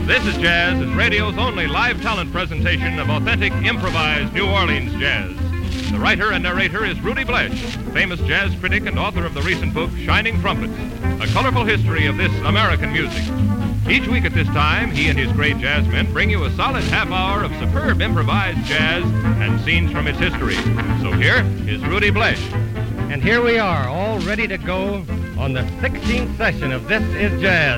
This is Jazz is radio's only live talent presentation of authentic, improvised New Orleans jazz. The writer and narrator is Rudy Blesh, famous jazz critic and author of the recent book, Shining Trumpets, a colorful history of this American music. Each week at this time, he and his great jazzmen bring you a solid half hour of superb improvised jazz and scenes from its history. So here is Rudy Blesh. And here we are, all ready to go on the 16th session of This Is Jazz.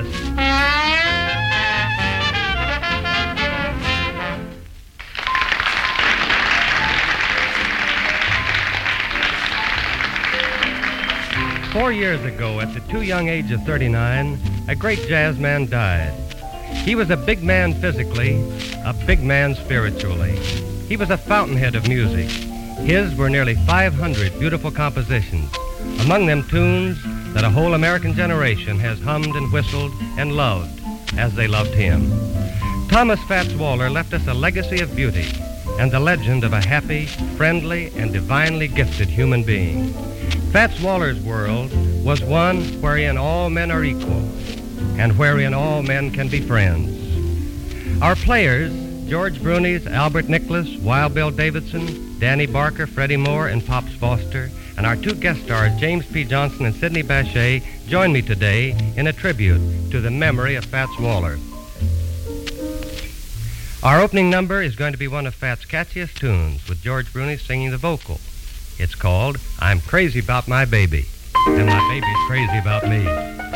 4 years ago, at the too young age of 39, a great jazz man died. He was a big man physically, a big man spiritually. He was a fountainhead of music. His were nearly 500 beautiful compositions, among them tunes that a whole American generation has hummed and whistled and loved as they loved him. Thomas Fats Waller left us a legacy of beauty and the legend of a happy, friendly, and divinely gifted human being. Fats Waller's world was one wherein all men are equal and wherein all men can be friends. Our players, George Brunies, Albert Nicholas, Wild Bill Davidson, Danny Barker, Freddie Moore, and Pops Foster, and our two guest stars, James P. Johnson and Sidney Bechet, join me today in a tribute to the memory of Fats Waller. Our opening number is going to be one of Fats' catchiest tunes, with George Brunies singing the vocal. It's called I'm Crazy About My Baby, and my baby's crazy about me.